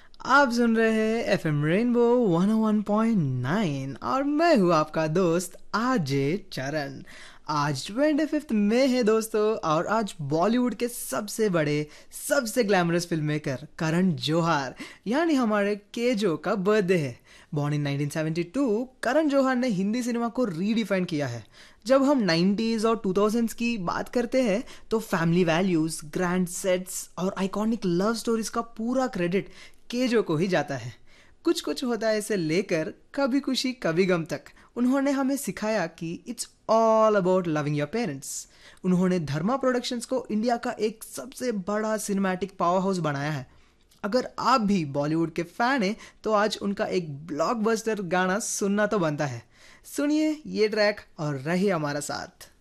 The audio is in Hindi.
आप सुन रहे हैं एफएम रेनबो 101.9 और मैं हूँ आपका दोस्त आरजे चरण। आज 25 मई है दोस्तों, और आज बॉलीवुड के सबसे बड़े, सबसे glamorous film maker Karan Johar यानी हमारे केजो का बर्थडे है। बॉर्न इन 1972, करण जौहर ने हिंदी सिनेमा को रीडिफाइन किया है। जब हम 90s और 2000s की बात करते हैं तो फैमिली वैल्यूज, ग्रैंड सेट्स और आइकॉनिक लव स्टोरीज का पूरा क्रेडिट केजो को ही जाता है। कुछ कुछ होता है इसे लेकर कभी खुशी कभी गम तक उन्होंने हमें सिखाया कि it's all about loving your parents. उन्होंने धर्मा प्रोडक्शंस को इंडिया का एक सबसे बड़ा सिनेमैटिक पावर हाउस बनाया है। अगर आप भी बॉलीवुड के फैन हैं तो आज उनका एक ब्लॉकबस्टर गाना सुनना तो बनता है। सुनिए ये ट्रैक और रहिए हमारा साथ।